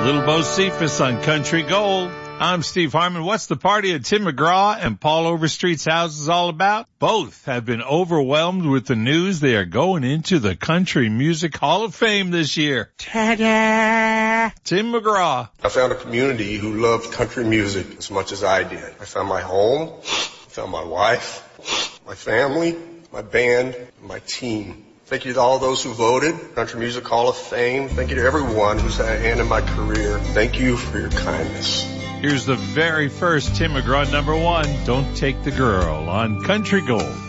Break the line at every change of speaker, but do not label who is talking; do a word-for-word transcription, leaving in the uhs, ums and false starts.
Little Bo Cephas on Country Gold. I'm Steve Harmon. What's the party at Tim McGraw and Paul Overstreet's houses all about? Both have been overwhelmed with the news they are going into the Country Music Hall of Fame this year. Ta-da! Tim McGraw.
I found a community who loved country music as much as I did. I found my home, I found my wife, my family, my band, and my team. Thank you to all those who voted, Country Music Hall of Fame. Thank you to everyone who's had a hand in my career. Thank you for your kindness.
Here's the very first Tim McGraw number one, Don't Take the Girl on Country Gold.